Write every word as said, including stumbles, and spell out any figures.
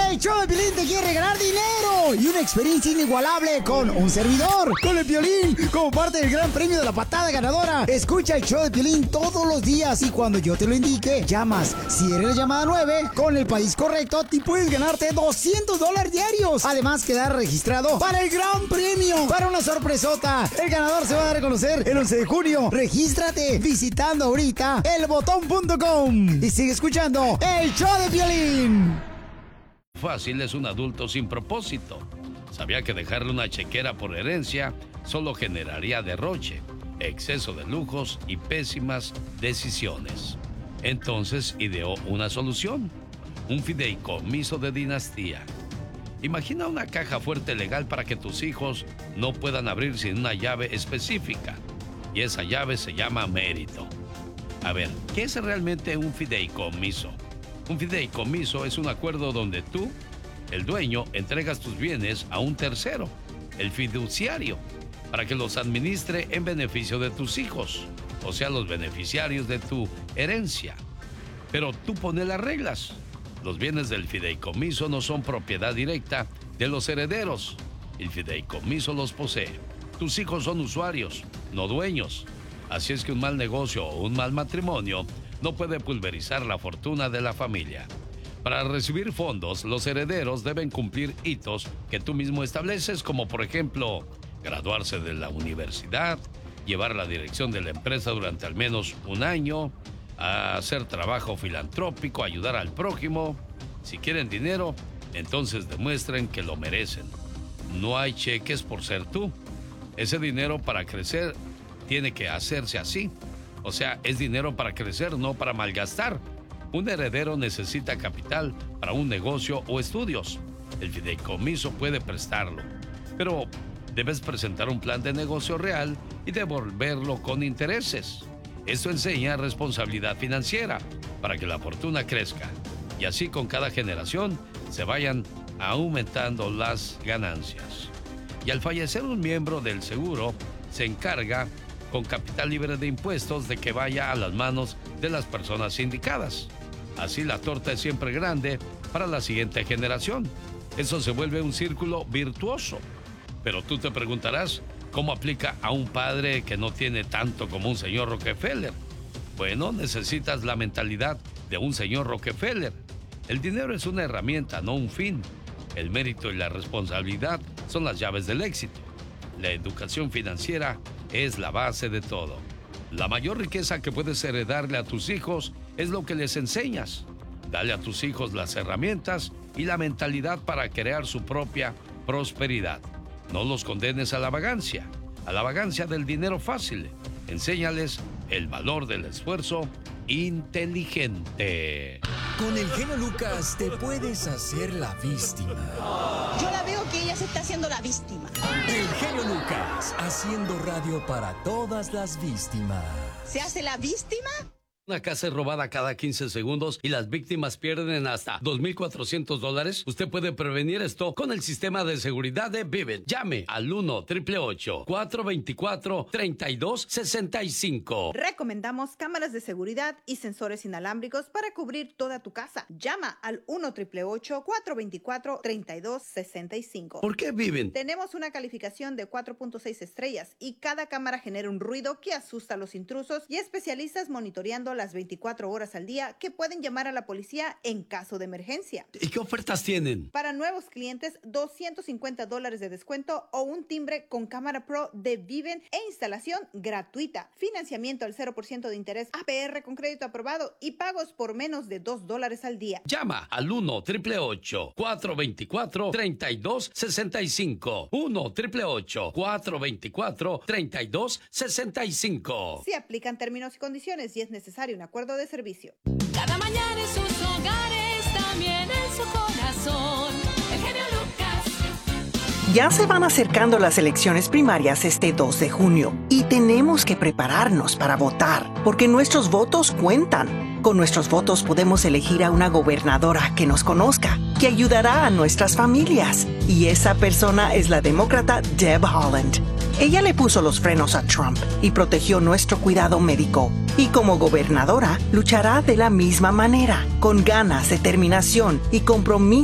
El show de Piolín te quiere regalar dinero y una experiencia inigualable con un servidor, con el Piolín, como parte del gran premio de la patada ganadora. Escucha el show de Piolín todos los días y cuando yo te lo indique, llamas. Si eres la llamada nueve, con el país correcto, te puedes ganarte doscientos dólares diarios. Además, quedar registrado para el gran premio, para una sorpresota. El ganador se va a dar a conocer el once de junio. Regístrate visitando ahorita el botón punto com y sigue escuchando el show de Piolín. Fácil es un adulto sin propósito. Sabía que dejarle una chequera por herencia solo generaría derroche, exceso de lujos y pésimas decisiones. Entonces ideó una solución, un fideicomiso de dinastía. Imagina una caja fuerte legal para que tus hijos no puedan abrir sin una llave específica. Y esa llave se llama mérito. A ver, ¿qué es realmente un fideicomiso? Un fideicomiso es un acuerdo donde tú, el dueño, entregas tus bienes a un tercero, el fiduciario, para que los administre en beneficio de tus hijos, o sea, los beneficiarios de tu herencia. Pero tú pones las reglas. Los bienes del fideicomiso no son propiedad directa de los herederos. El fideicomiso los posee. Tus hijos son usuarios, no dueños. Así es que un mal negocio o un mal matrimonio no puede pulverizar la fortuna de la familia. Para recibir fondos, los herederos deben cumplir hitos que tú mismo estableces, como por ejemplo, graduarse de la universidad, llevar la dirección de la empresa durante al menos un año, hacer trabajo filantrópico, ayudar al prójimo. Si quieren dinero, entonces demuestren que lo merecen. No hay cheques por ser tú. Ese dinero para crecer tiene que hacerse así. O sea, es dinero para crecer, no para malgastar. Un heredero necesita capital para un negocio o estudios. El fideicomiso puede prestarlo, pero debes presentar un plan de negocio real y devolverlo con intereses. Esto enseña responsabilidad financiera para que la fortuna crezca y así con cada generación se vayan aumentando las ganancias. Y al fallecer un miembro del seguro, se encarga con capital libre de impuestos de que vaya a las manos de las personas indicadas. Así la torta es siempre grande para la siguiente generación. Eso se vuelve un círculo virtuoso. Pero tú te preguntarás, ¿cómo aplica a un padre que no tiene tanto como un señor Rockefeller? Bueno, necesitas la mentalidad de un señor Rockefeller. El dinero es una herramienta, no un fin. El mérito y la responsabilidad son las llaves del éxito. La educación financiera es la base de todo. La mayor riqueza que puedes heredarle a tus hijos es lo que les enseñas. Dale a tus hijos las herramientas y la mentalidad para crear su propia prosperidad. No los condenes a la vagancia, a la vagancia del dinero fácil. Enséñales el valor del esfuerzo inteligente. Con el genio Lucas te puedes hacer la víctima. Yo la veo que ella se está haciendo la víctima. El genio Lucas, haciendo radio para todas las víctimas. ¿Se hace la víctima? Una casa es robada cada quince segundos y las víctimas pierden hasta dos mil cuatrocientos dólares. Usted puede prevenir esto con el sistema de seguridad de Vivint. Llame al uno, ocho ocho ocho, cuatro dos cuatro, tres dos seis cinco. Recomendamos cámaras de seguridad y sensores inalámbricos para cubrir toda tu casa. Llama al uno, ocho ocho ocho, cuatro dos cuatro, tres dos seis cinco. ¿Por qué Vivint? Tenemos una calificación de cuatro punto seis estrellas y cada cámara genera un ruido que asusta a los intrusos y especialistas monitoreando las veinticuatro horas al día que pueden llamar a la policía en caso de emergencia. ¿Y qué ofertas tienen? Para nuevos clientes, doscientos cincuenta dólares de descuento o un timbre con cámara pro de Vivint e instalación gratuita. Financiamiento al cero por ciento de interés, A P R con crédito aprobado y pagos por menos de dos dólares al día. Llama al uno, ocho ocho ocho, cuatro dos cuatro, tres dos seis cinco. uno, ocho ocho ocho, cuatro dos cuatro, tres dos seis cinco. Se aplican términos y condiciones y es necesario un acuerdo de servicio. Cada mañana en sus hogares, también en su corazón. El genio Lucas. Ya se van acercando las elecciones primarias este dos de junio y tenemos que prepararnos para votar, porque nuestros votos cuentan. Con nuestros votos podemos elegir a una gobernadora que nos conozca, que ayudará a nuestras familias. Y esa persona es la demócrata Deb Haaland. Ella le puso los frenos a Trump y protegió nuestro cuidado médico. Y como gobernadora, luchará de la misma manera, con ganas, determinación y compromiso